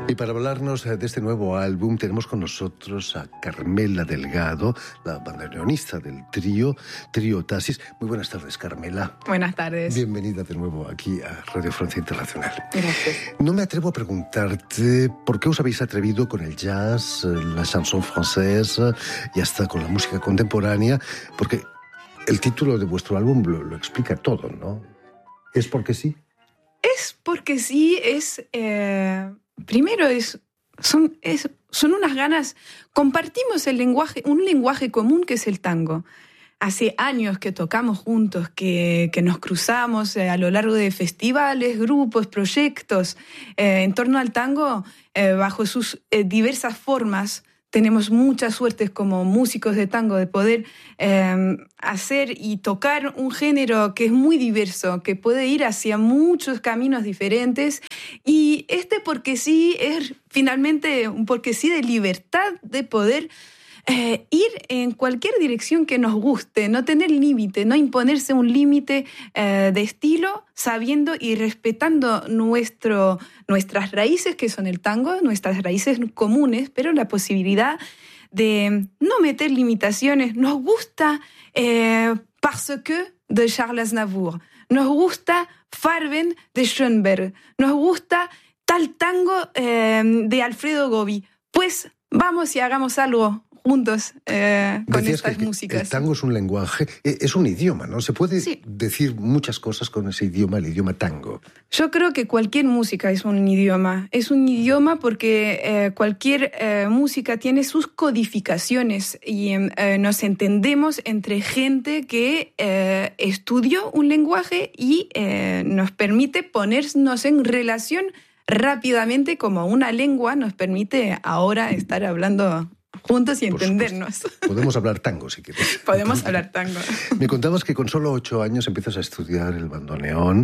Y para hablarnos de este nuevo álbum tenemos con nosotros a Carmela Delgado, la bandoneonista del trío Taxis. Muy buenas tardes, Carmela. Buenas tardes. Bienvenida de nuevo aquí a Radio Francia Internacional. Gracias. No me atrevo a preguntarte por qué os habéis atrevido con el jazz, la chanson française y hasta con la música contemporánea, porque el título de vuestro álbum lo explica todo, ¿no? ¿Es porque sí? Es porque sí, primero son unas ganas, compartimos un lenguaje común que es el tango. Hace años que tocamos juntos, que nos cruzamos a lo largo de festivales, grupos, proyectos en torno al tango, bajo sus diversas formas. Tenemos mucha suerte como músicos de tango de poder hacer y tocar un género que es muy diverso, que puede ir hacia muchos caminos diferentes. Y porque sí es finalmente un porque sí de libertad de poder ir en cualquier dirección que nos guste, no tener límite, no imponerse un límite de estilo, sabiendo y respetando nuestras raíces, que son el tango, nuestras raíces comunes, pero la posibilidad de no meter limitaciones. Nos gusta Parce que de Charles Aznavour, nos gusta Farben de Schoenberg, nos gusta tal tango de Alfredo Gobi. Pues vamos y hagamos algo juntos con estas músicas. El tango es un lenguaje, es un idioma, ¿no? Se puede decir muchas cosas con ese idioma, el idioma tango. Yo creo que cualquier música es un idioma. Es un idioma porque cualquier música tiene sus codificaciones y nos entendemos entre gente que estudió un lenguaje y nos permite ponernos en relación rápidamente, como una lengua nos permite ahora estar hablando juntos y entendernos. Podemos hablar tango, si quieres. Podemos hablar tango. Me contabas que con solo 8 años empiezas a estudiar el bandoneón.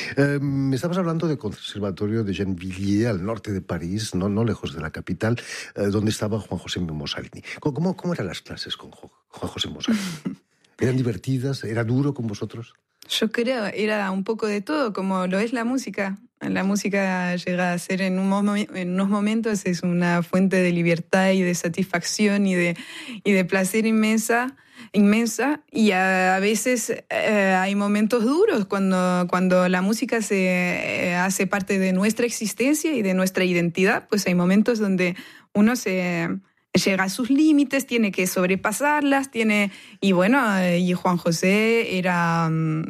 Me estabas hablando del Conservatorio de Gennevilliers, al norte de París, no lejos de la capital, donde estaba Juan José Mossalini. ¿Cómo eran las clases con Juan José Mossalini? ¿Eran divertidas? ¿Era duro con vosotros? Yo creo, era un poco de todo, como lo es la música. La música llega a ser en unos momentos es una fuente de libertad y de satisfacción y de placer inmensa, y a veces hay momentos duros cuando la música se hace parte de nuestra existencia y de nuestra identidad. Pues hay momentos donde uno llega a sus límites, tiene que sobrepasarlas, y Juan José era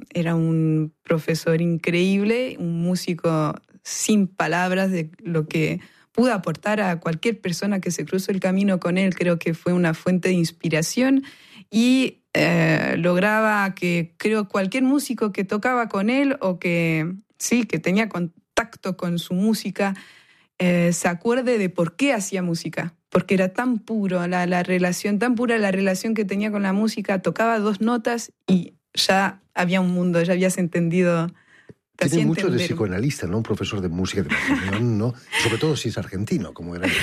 un profesor increíble, un músico sin palabras de lo que pudo aportar a cualquier persona que se cruzó el camino con él. Creo que fue una fuente de inspiración y lograba que, creo, cualquier músico que tocaba con él o que tenía contacto con su música se acuerde de por qué hacía música. Porque era tan puro la relación, tan pura la relación que tenía con la música. Tocaba 2 notas y ya había un mundo, ya habías entendido. Tiene mucho de psicoanalista, ¿no? Un profesor de música de bandoneón, ¿no? Sobre todo si es argentino, como era él.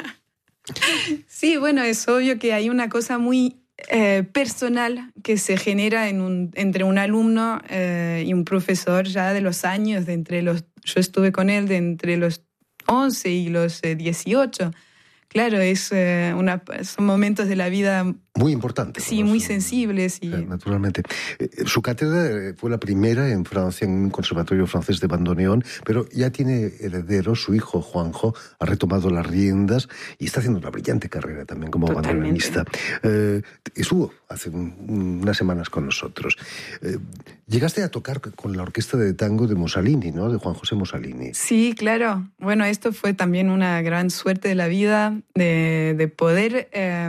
Sí, bueno, es obvio que hay una cosa muy personal que se genera entre un alumno y un profesor ya de los años, yo estuve con él de entre los 11 y los 18. Claro, son momentos de la vida muy importantes. Sí, muy sensibles. Naturalmente. Su cátedra fue la primera en Francia, en un conservatorio francés de bandoneón, pero ya tiene heredero, su hijo Juanjo ha retomado las riendas y está haciendo una brillante carrera también como bandoneonista. Estuvo hace unas semanas con nosotros. Llegaste a tocar con la orquesta de tango de Mossalini, ¿no? De Juan José Mossalini. Sí, claro. Bueno, esto fue también una gran suerte de la vida, de poder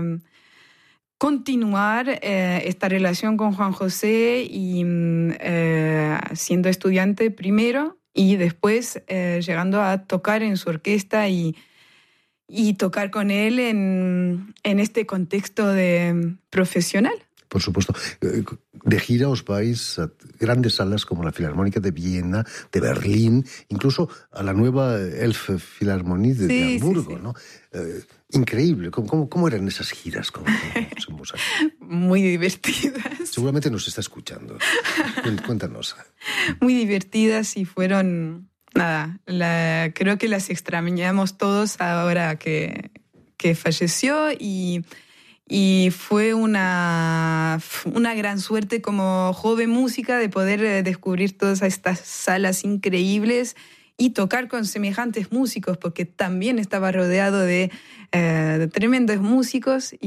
continuar esta relación con Juan José y siendo estudiante primero y después llegando a tocar en su orquesta y tocar con él en este contexto de profesional. Por supuesto. De gira os vais a grandes salas como la Filarmónica de Viena, de Berlín, incluso a la nueva Elbphilharmonie de Hamburgo, sí. ¿No? Increíble. ¿Cómo eran esas giras con Mozart? Muy divertidas. Seguramente nos está escuchando. Cuéntanos. Muy divertidas y fueron nada, creo que las extrañamos todos ahora que falleció y fue una gran suerte como joven música de poder descubrir todas estas salas increíbles y tocar con semejantes músicos, porque también estaba rodeado de tremendos músicos.